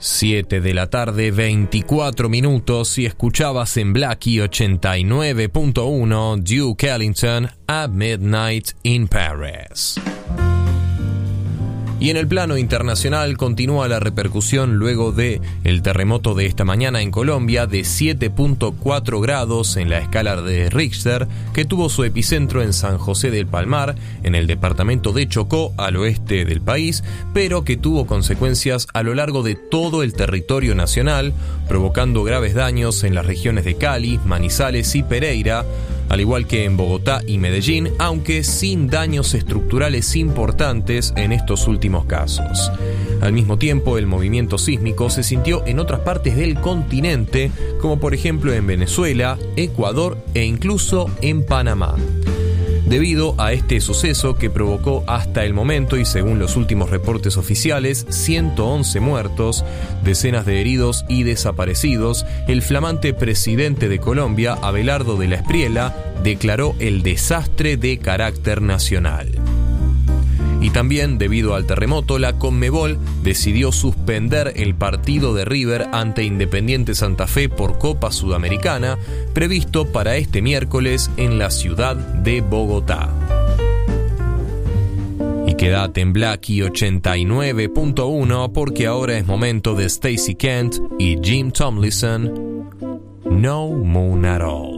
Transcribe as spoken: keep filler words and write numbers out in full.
siete de la tarde, veinticuatro minutos, y escuchabas en Blackie ochenta y nueve punto uno Duke Ellington, At Midnight in Paris. Y en el plano internacional continúa la repercusión luego de el terremoto de esta mañana en Colombia de siete punto cuatro grados en la escala de Richter, que tuvo su epicentro en San José del Palmar, en el departamento de Chocó, al oeste del país, pero que tuvo consecuencias a lo largo de todo el territorio nacional, provocando graves daños en las regiones de Cali, Manizales y Pereira, al igual que en Bogotá y Medellín, aunque sin daños estructurales importantes en estos últimos casos. Al mismo tiempo, el movimiento sísmico se sintió en otras partes del continente, como por ejemplo en Venezuela, Ecuador e incluso en Panamá. Debido a este suceso que provocó hasta el momento, y según los últimos reportes oficiales, ciento once muertos, decenas de heridos y desaparecidos, el flamante presidente de Colombia, Abelardo de la Espriella, declaró el desastre de carácter nacional. Y también, debido al terremoto, la Conmebol decidió suspender el partido de River ante Independiente Santa Fe por Copa Sudamericana, previsto para este miércoles en la ciudad de Bogotá. Y quédate en Blackie ochenta y nueve punto uno, porque ahora es momento de Stacey Kent y Jim Tomlinson, No Moon at All.